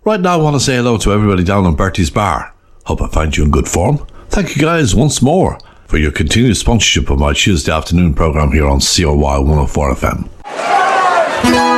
Right now I want to say hello to everybody down in Bertie's Bar. Hope I find you in good form. Thank you guys once more for your continued sponsorship of my Tuesday afternoon programme here on CRY 104 FM.